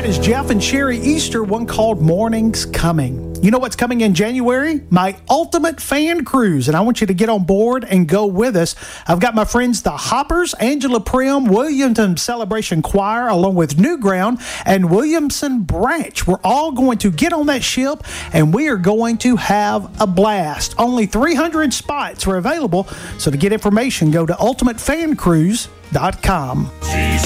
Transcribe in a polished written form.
That is Jeff and Sherry Easter, one called Morning's Coming. You know what's coming in January? My Ultimate Fan Cruise, and I want you to get on board and go with us. I've got my friends, the Hoppers, Angela Prim, Williamson Celebration Choir, along with New Ground and Williamson Branch. We're all going to get on that ship, and we are going to have a blast. Only 300 spots are available, so to get information, go to ultimatefancruise.com.